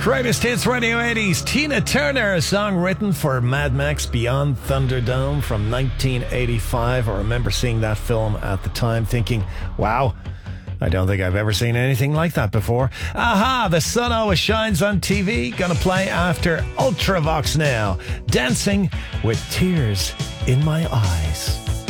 Greatest Hits Radio 80s. Tina Turner, a song written for Mad Max Beyond Thunderdome from 1985. I remember seeing that film at the time thinking, wow, I don't think I've ever seen anything like that before. Aha, The Sun Always Shines on TV. Gonna play after Ultravox now. Dancing with Tears in My Eyes.